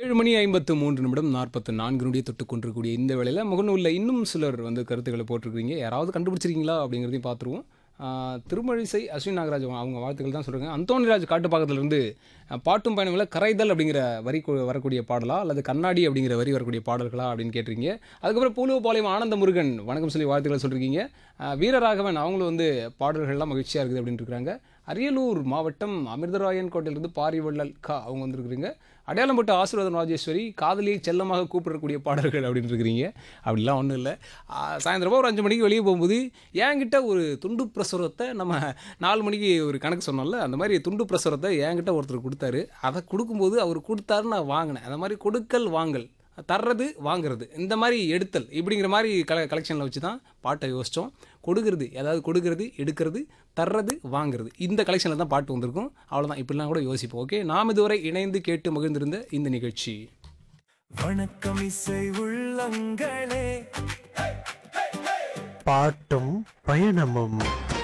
7 மணி 53 நிமிடம் 44 நொடியை தொட்டு கொண்டிருக்கக்கூடிய இந்த வேளையில் முகநூலில் இன்னும் சிலர் வந்து கருத்துக்களை போட்டிருக்கீங்க. யாராவது கண்டுபிடிச்சிருக்கீங்களா அப்படிங்கிறதையும் பார்த்துருவோம். திருமழிசை அஸ்வின் நாகராஜ் அவங்க வாழ்த்துக்கள் தான் சொல்கிறாங்க. அந்தோணிராஜ் காட்டுப்பாக்கத்திலிருந்து பாட்டும் பயணங்களில் கரைதல் அப்படிங்கிற வரி வரக்கூடிய பாடலா அல்லது கண்ணாடி அப்படிங்கிற வரி வரக்கூடிய பாடல்களா அப்படின்னு கேட்டிருக்கீங்க. அதுக்கப்புறம் பூலுவபாளையம் ஆனந்த முருகன் வணக்கம் சொல்லி வாழ்த்துக்களை சொல்லியிருக்கீங்க. வீரராகவன் அவங்களும் வந்து பாடல்கள்லாம் மகிழ்ச்சியாக இருக்குது அப்படின்னு இருக்கிறாங்க. அரியலூர் மாவட்டம் அமிர்தராயன் கோட்டையிலிருந்து பாரிவள்ளல் அவங்க வந்துருக்குறீங்க. அடையாளம் போட்ட ஆசீர்வாதம் ராஜேஸ்வரி காதலியை செல்லமாக கூப்பிடக்கூடிய பாடல்கள் அப்படின்னு இருக்கிறீங்க. அப்படிலாம் ஒன்றும் இல்லை. சாயந்தரமாக ஒரு 5 மணிக்கு வெளியே போகும்போது என்கிட்ட ஒரு துண்டு பிரசுரத்தை நம்ம 4 மணிக்கு ஒரு கணக்கு சொன்னோம்ல, அந்த மாதிரி துண்டு பிரசுரத்தை என்கிட்ட ஒருத்தர் கொடுத்தாரு. அதை கொடுக்கும்போது அவர் கொடுத்தாரு, நான் வாங்கினேன். அந்த மாதிரி கொடுக்கல் வாங்கல், தர்றது வாங்கிறது, இந்த மாதிரி எடுத்தல் இப்படிங்கிற மாதிரி கலெக்ஷனில் வச்சு தான் பாட்டை யோசித்தோம். கொடுக்கறது, அதாவது கொடுக்கறது, எடுக்கிறது, தர்றது, வாங்கிறது, இந்த கலெக்ஷனில் தான் பாட்டு வந்திருக்கும். அவ்வளோதான். இப்படிலாம் கூட யோசிப்போம். ஓகே, நாம் இதுவரை இணைந்து கேட்டு மகிழ்ந்திருந்த இந்த நிகழ்ச்சி வணக்கம் இசை உள்ளங்களே, பாட்டும் பயணமும்